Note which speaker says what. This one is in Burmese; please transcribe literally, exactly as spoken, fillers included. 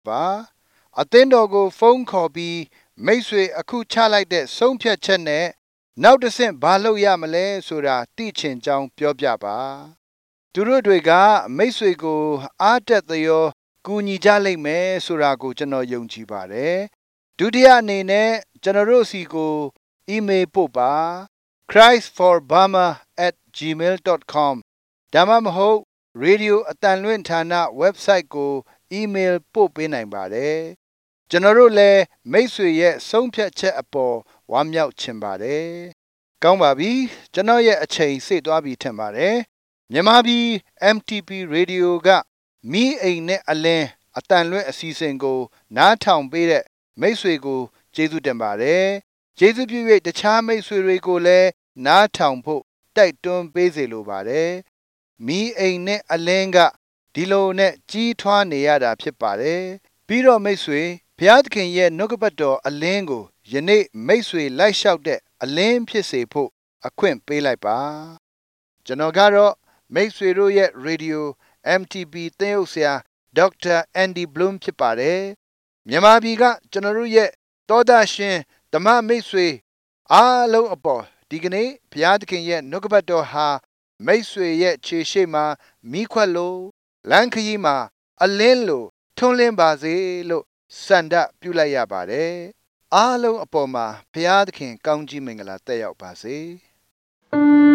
Speaker 1: ပါအသင်းတော်ကိုဖုန်းခေါ်ပြီးမိတ်ဆွေအခုချလိုက်တဲ့ဆုံးဖြတ်ချက်နဲ့နောက်တစ်ဆင့်ဘာလုပ်ရမလဲဆိုတာသိချင်ကြောင်းပြောပြပါသူတို့တွေကမိတ်ဆွေကိုအားတက်သရောကူညီကြလိမ့်မယ်ဆိုတာကိုကျွန်တော်ယုံကြည်ပါတယ်ဒုတိယအနေနဲ့ကျွန်တော်တို့စီကိုအီးမေးလ်ပို့ပါ christ for burma at gmail dot com ဒါမှမဟုတ်ရေဒီယိုအတန်လွင့်ဌာန website ကိုအီးမေးလ်ပို့ပေးနိုင်ပါတယ်ကျွန်တော်တို့လည်းမိတ်ဆွေရဲ့ဆုံးဖြတ်ချက်အပေါ်ဝမ်းမြောက်ချင်ပါတယ်ကောင်းပါပြီကျွန်တော်ရဲ့အချိန်စေ့သွားပြီထင်ပါတယ်မြန်မာပြည် M T P Radio ကမီးအိမ်နဲ့အလင်းအတန်လွင့်အစီအစဉ်ကိုနားထောင်ပေးတဲ့မိတ်ဆွေကိုကျေးဇူးတင်ပါတယ်ကျေးဇူးပြု၍တခြားမိတ်ဆွေတွေကိုလည်းနားထောင်ဖို့တိုက်တွန်းပေးစေလိုပါတယ်မီးအိမ်နဲ့အလင်းကဒီလိုနဲ့ကြီးထွားနေရတာဖြစ်ပါတယ်ပြီးတော့မိတ်ဆွေဘုရားသခင်ရဲ့နှုတ်ကပတ်တော်အလင်းကိုယနေ့မိတ်ဆွေလိုက်လျှောက်တဲ့အလင်းဖြစ်စေဖို့အခွင့်ပေးလိုက်ပါကျွန်တော်ကတော့မိတ်ဆွေတို့ရဲ့ရေဒီယို M T P သင်းအုပ်ဆရာဒေါက်တာအန်ဒီဘလုံးဖြစ်ပါတယ်မြန်မာပြည်ကကျွန်တော်တို့ရဲ့သောတာရှင်ဓမ္မမိတ်ဆွေအားလုံးအပေါ်ဒီကနေ့ဘုရားသခင်ရဲ့နှုတ်ကပတ်တော်ဟာမိတ်ဆွေရဲ့ခြေရှိမှမိခွက်လို့လမ်းခရီးမှာအလင်းလို့ထွန်းလင်းပါစေလို့စန္ဒပြုလိုက်ရပါတယ်အားလုံးအပေါ်မှာဘုရားသခင်ကောင်းကြီးမင်္ဂလာတက်ရောက်ပါစေ